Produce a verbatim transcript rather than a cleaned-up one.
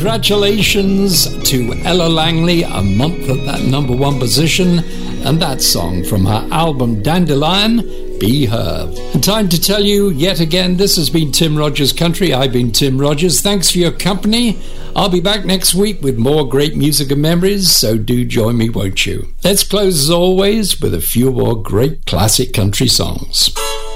Congratulations to Ella Langley, a month at that number one position, and that song from her album Dandelion, Be Her. And time to tell you yet again, this has been Tim Rogers Country. I've been Tim Rogers. Thanks for your company. I'll be back next week with more great music and memories, so do join me, won't you? Let's close as always with a few more great classic country songs.